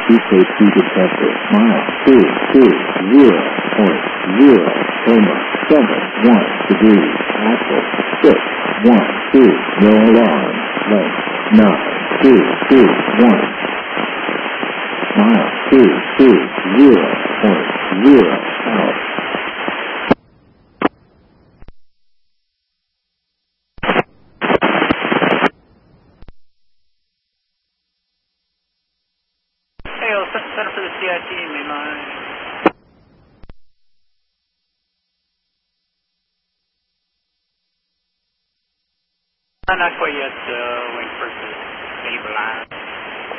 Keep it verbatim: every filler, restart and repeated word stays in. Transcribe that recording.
two safety detector. Mile two two zero point zero coma seven one degrees. Axle six one two. No alarm. Length nine two two one. Mile two two zero point zero out. Center for the C I T, main line. Uh, not quite yet, uh, waiting for the neighbor line.